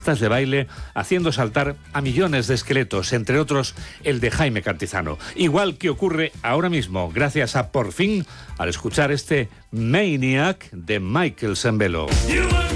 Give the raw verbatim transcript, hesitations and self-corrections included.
de baile haciendo saltar a millones de esqueletos, entre otros el de Jaime Cantizano. Igual que ocurre ahora mismo, gracias a Por Fin, al escuchar este Maniac de Michael Sembello.